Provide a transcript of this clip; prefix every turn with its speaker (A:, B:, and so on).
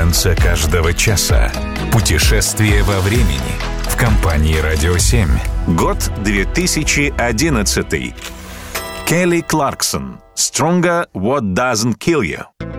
A: конце каждого часа. Путешествие во времени в компании «Радио 7». Год 2011. Келли Кларксон. «Stronger What Doesn't Kill You».